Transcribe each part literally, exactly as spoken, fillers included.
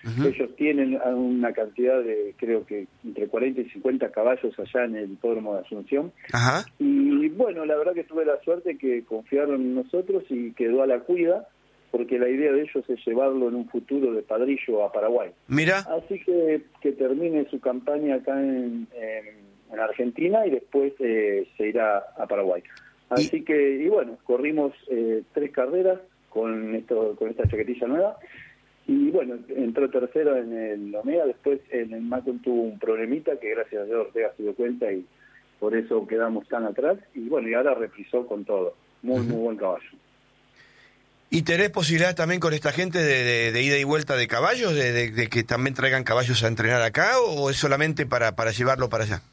Uh-huh. Ellos tienen una cantidad de, creo que entre cuarenta y cincuenta caballos allá en el hipódromo de Asunción. Ajá. Y bueno, la verdad que tuve la suerte que confiaron en nosotros y quedó a la cuida, porque la idea de ellos es llevarlo en un futuro de padrillo a Paraguay. Mira. Así que que termine su campaña acá en, en, en Argentina y después eh, se irá a Paraguay. Así ¿Y? que, y bueno, corrimos eh, tres carreras con esto, con esta chaquetilla nueva. Y bueno, entró tercero en el Omega, después en el Macon tuvo un problemita que gracias a Dios Ortega se dio cuenta y por eso quedamos tan atrás. Y bueno, y ahora reprisó con todo. Muy, uh-huh. muy buen caballo. ¿Y tenés posibilidad también con esta gente de, de, de ida y vuelta de caballos, de, de, de que también traigan caballos a entrenar acá, o es solamente para, para llevarlo para allá?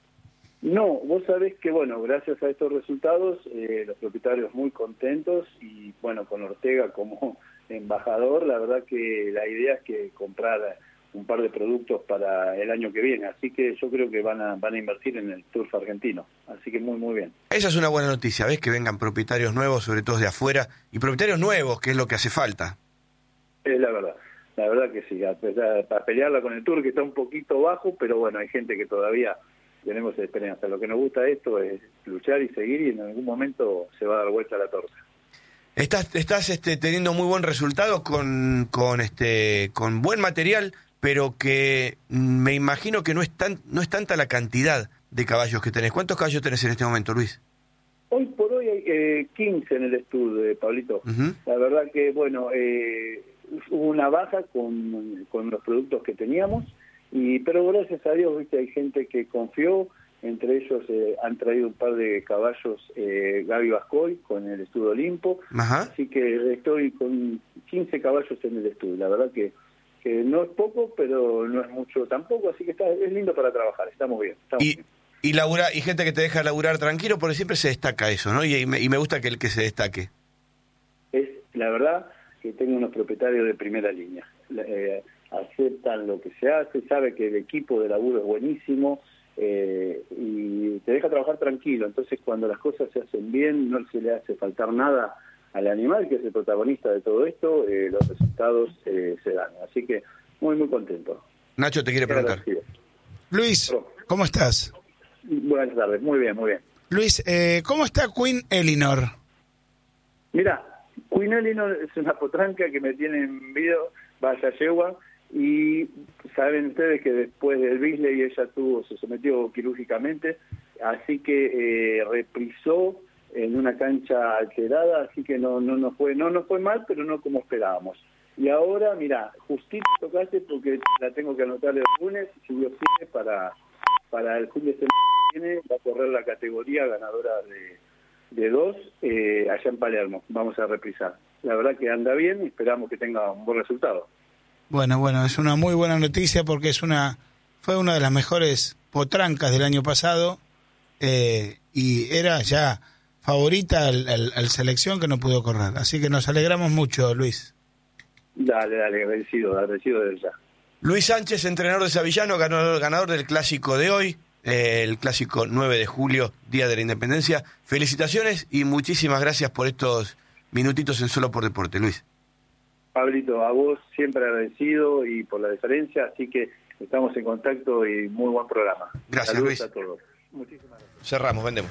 No, vos sabés que, bueno, gracias a estos resultados, eh, los propietarios muy contentos y, bueno, con Ortega como embajador, la verdad que la idea es que comprar un par de productos para el año que viene, así que yo creo que van a van a invertir en el turf argentino, así que muy muy bien. Esa es una buena noticia, ¿ves? Que vengan propietarios nuevos, sobre todo de afuera, y propietarios nuevos, que es lo que hace falta. Es la verdad, la verdad que sí, a, a, a pelearla con el turf, que está un poquito bajo, pero bueno, hay gente que todavía tenemos esperanza. Lo que nos gusta de esto es luchar y seguir, y en algún momento se va a dar vuelta la torta. Estás, estás este, teniendo muy buen resultado con, con, este, con buen material, pero que me imagino que no es, tan, no es tanta la cantidad de caballos que tenés. ¿Cuántos caballos tenés en este momento, Luis? Hoy por hoy hay eh, quince en el estudio, Pablito. Uh-huh. La verdad que, bueno, eh, hubo una baja con, con los productos que teníamos, y pero gracias a Dios, viste, hay gente que confió. Entre ellos eh, han traído un par de caballos, eh, Gaby Bascoy con el Estudio Olimpo. Ajá. Así que estoy con quince caballos en el estudio. La verdad que, que no es poco, pero no es mucho tampoco, así que está, es lindo para trabajar, estamos bien. Estamos y, bien. Y, labura, y gente que te deja laburar tranquilo, porque siempre se destaca eso, ¿no? Y, y, me, y me gusta que el que se destaque. Es la verdad que tengo unos propietarios de primera línea. Eh, aceptan lo que se hace, sabe que el equipo de laburo es buenísimo. Eh, y te deja trabajar tranquilo, entonces cuando las cosas se hacen bien no se le hace faltar nada al animal, que es el protagonista de todo esto, eh, los resultados eh, se dan, así que muy muy contento. Nacho te quiere preguntar. Luis, ¿cómo estás? Buenas tardes, muy bien, muy bien. Luis, eh, ¿cómo está Queen Elinor? Mira, Queen Elinor es una potranca que me tiene en vida, vaya yegua. Y saben ustedes que después del Bisley ella tuvo, se sometió quirúrgicamente, así que eh, reprisó en una cancha alterada, así que no no nos fue no nos fue mal, pero no como esperábamos. Y ahora, mira, justito tocaste porque la tengo que anotar el lunes, si Dios quiere, para para el fin de semana que viene va a correr la categoría ganadora de, de dos eh, allá en Palermo. Vamos a reprisar. La verdad que anda bien y esperamos que tenga un buen resultado. Bueno, bueno, es una muy buena noticia porque es una fue una de las mejores potrancas del año pasado eh, y era ya favorita al, al, al selección que no pudo correr. Así que nos alegramos mucho, Luis. Dale, dale, agradecido, agradecido de ya. Luis Sánchez, entrenador de Savillano, ganador, ganador del clásico de hoy, eh, el clásico nueve de julio, Día de la Independencia. Felicitaciones y muchísimas gracias por estos minutitos en Solo por Deporte, Luis. Pablito, a vos siempre agradecido y por la diferencia, así que estamos en contacto y muy buen programa. Gracias, Saludos Luis. A todos. Muchísimas gracias. Cerramos, vendemos.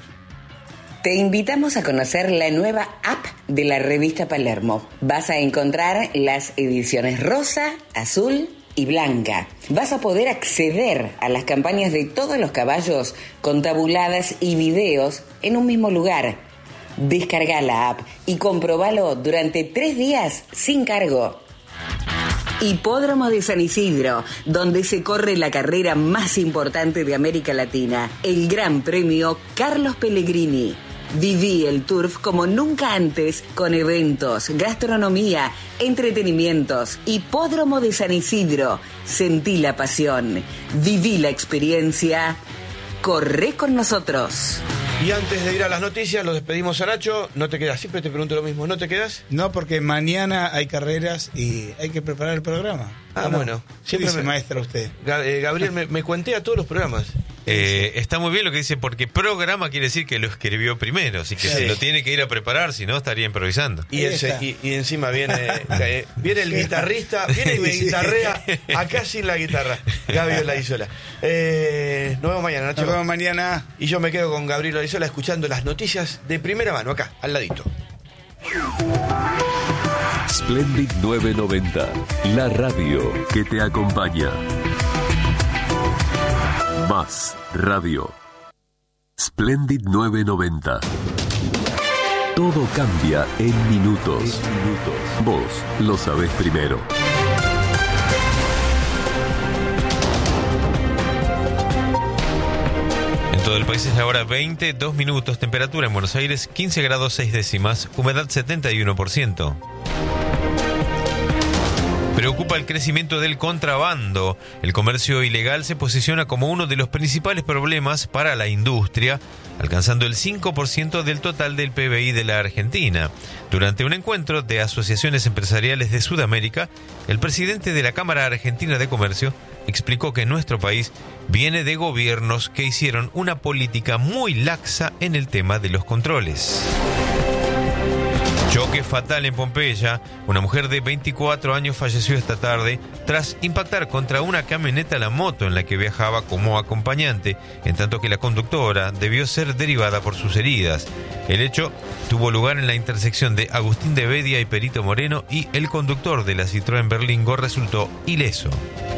Te invitamos a conocer la nueva app de la revista Palermo. Vas a encontrar las ediciones rosa, azul y blanca. Vas a poder acceder a las campañas de todos los caballos con tabuladas y videos en un mismo lugar. Descarga la app y comprobalo durante tres días sin cargo. Hipódromo de San Isidro, donde se corre la carrera más importante de América Latina, el Gran Premio Carlos Pellegrini. Viví el turf como nunca antes, con eventos, gastronomía, entretenimientos. Hipódromo de San Isidro, sentí la pasión, viví la experiencia, corre con nosotros. Y antes de ir a las noticias, los despedimos a Nacho. ¿No te quedas? Siempre te pregunto lo mismo. ¿No te quedas? No, porque mañana hay carreras y hay que preparar el programa. Ah, bueno. ¿Qué dice, me... maestra, usted? Gabriel, me, me cuenté a todos los programas. Eh, está muy bien lo que dice, porque programa quiere decir que lo escribió primero, así que Sí. se lo tiene que ir a preparar, si no estaría improvisando. Y, Ahí ese- está. y, y encima viene eh, viene el guitarrista, viene y me Sí. guitarrea acá sin la guitarra. Gaby Olaizola. Eh, nos vemos mañana, Nacho. Nos vemos mañana. Y yo me quedo con Gabriel Olaizola escuchando las noticias de primera mano, acá, al ladito. Splendid novecientos noventa, la radio que te acompaña. Más radio. Splendid novecientos noventa. Todo cambia en minutos. Vos lo sabés primero. En todo el país es la hora veinte, dos minutos, temperatura en Buenos Aires quince grados seis décimas, humedad setenta y uno por ciento. Preocupa el crecimiento del contrabando. El comercio ilegal se posiciona como uno de los principales problemas para la industria, alcanzando el cinco por ciento del total del P B I de la Argentina. Durante un encuentro de asociaciones empresariales de Sudamérica, el presidente de la Cámara Argentina de Comercio explicó que nuestro país viene de gobiernos que hicieron una política muy laxa en el tema de los controles. Choque fatal en Pompeya. Una mujer de veinticuatro años falleció esta tarde tras impactar contra una camioneta la moto en la que viajaba como acompañante, en tanto que la conductora debió ser derivada por sus heridas. El hecho tuvo lugar en la intersección de Agustín de Bedia y Perito Moreno, y el conductor de la Citroën Berlingo resultó ileso.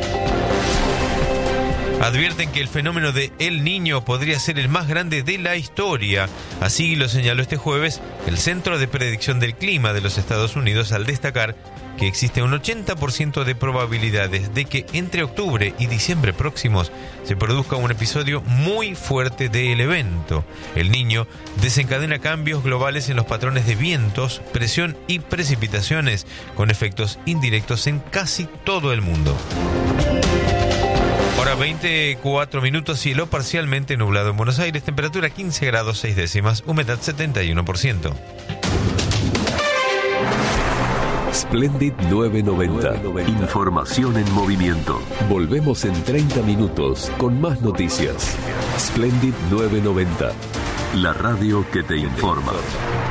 Advierten que el fenómeno de El Niño podría ser el más grande de la historia. Así lo señaló este jueves el Centro de Predicción del Clima de los Estados Unidos, al destacar que existe un ochenta por ciento de probabilidades de que entre octubre y diciembre próximos se produzca un episodio muy fuerte del evento. El Niño desencadena cambios globales en los patrones de vientos, presión y precipitaciones, con efectos indirectos en casi todo el mundo. Hora veinticuatro minutos, cielo parcialmente nublado en Buenos Aires, temperatura quince grados seis décimas, humedad setenta y uno por ciento. Splendid novecientos noventa. Información en movimiento. Volvemos en treinta minutos con más noticias. Splendid novecientos noventa. La radio que te informa.